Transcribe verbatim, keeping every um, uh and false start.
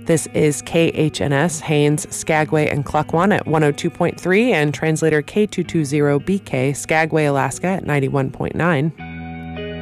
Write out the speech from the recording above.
This is K H N S, Haines, Skagway, and Klukwan at one oh two point three, and translator K two two zero B K, Skagway, Alaska at ninety-one point nine.